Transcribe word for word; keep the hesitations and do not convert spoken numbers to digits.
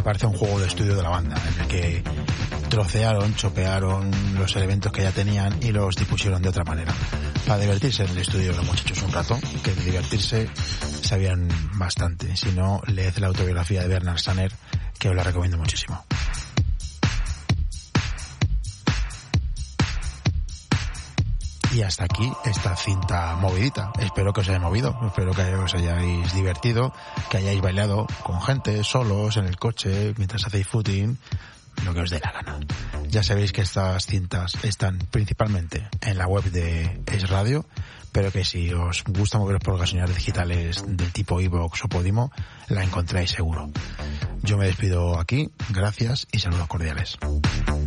parece un juego de estudio de la banda, en el que trocearon, chopearon los elementos que ya tenían y los dispusieron de otra manera. Para divertirse en el estudio los muchachos un rato, que de divertirse sabían bastante. Si no, leed la autobiografía de Bernard Sumner, que os la recomiendo muchísimo. Y hasta aquí esta cinta movidita. Espero que os haya movido, espero que os hayáis divertido, que hayáis bailado con gente, solos, en el coche, mientras hacéis footing, lo que os dé la gana. Ya sabéis que estas cintas están principalmente en la web de Es Radio, pero que si os gusta moveros por gasolinarias digitales del tipo iVoox o Podimo, la encontráis seguro. Yo me despido aquí, gracias y saludos cordiales.